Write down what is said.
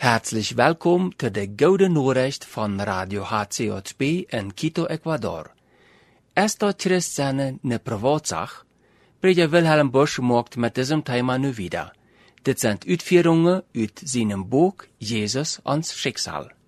Herzlich willkommen zu der Gouden Nachricht von Radio HCJB in Quito, Ecuador. Es dort Christen ne Privatsache. Prediger Wilhelm Busch macht mit diesem Thema nu wieder. Dit sind Uitführungen uit seinem Buch Jesus ans Schicksal.